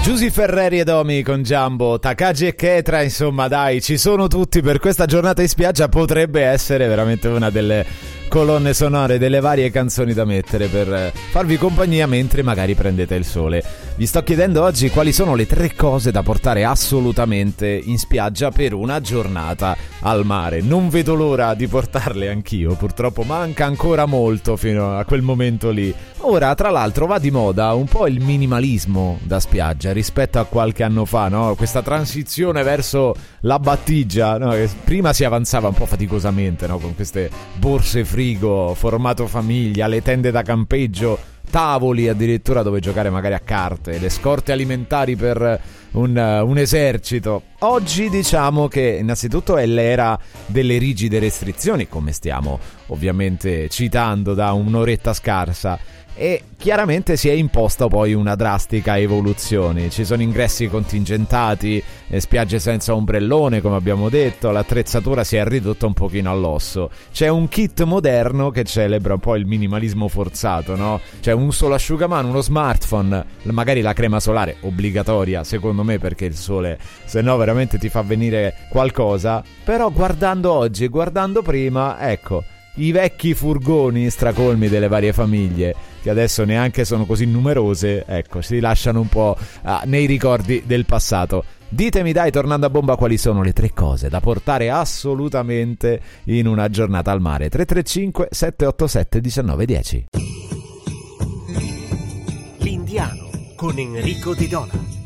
Giusy Ferreri e Domi con Giambo, Takagi e Ketra, insomma dai, ci sono tutti per questa giornata in spiaggia. Potrebbe essere veramente una delle colonne sonore delle varie canzoni da mettere per farvi compagnia mentre magari prendete il sole. Vi sto chiedendo oggi quali sono le 3 cose da portare assolutamente in spiaggia per una giornata al mare. Non vedo l'ora di portarle anch'io, purtroppo manca ancora molto fino a quel momento lì. Ora, tra l'altro, va di moda un po' il minimalismo da spiaggia rispetto a qualche anno fa, no? Questa transizione verso la battigia, no? Che prima si avanzava un po' faticosamente, no? Con queste borse frigo, formato famiglia, le tende da campeggio, tavoli addirittura dove giocare magari a carte, le scorte alimentari per un esercito. Oggi diciamo che innanzitutto è l'era delle rigide restrizioni, come stiamo ovviamente citando da un'oretta scarsa, e chiaramente si è imposta poi una drastica evoluzione. Ci sono ingressi contingentati, spiagge senza ombrellone come abbiamo detto, l'attrezzatura si è ridotta un pochino all'osso. C'è un kit moderno che celebra un po' il minimalismo forzato, no? C'è un solo asciugamano, uno smartphone, magari la crema solare obbligatoria secondo me, perché il sole se no veramente ti fa venire qualcosa. Però guardando oggi e guardando prima, ecco, i vecchi furgoni stracolmi delle varie famiglie, che adesso neanche sono così numerose, ecco, si lasciano un po' nei ricordi del passato. Ditemi dai, tornando a bomba, quali sono le 3 cose da portare assolutamente in una giornata al mare. 335 787 1910. L'Indiano con Enrico Di Dona.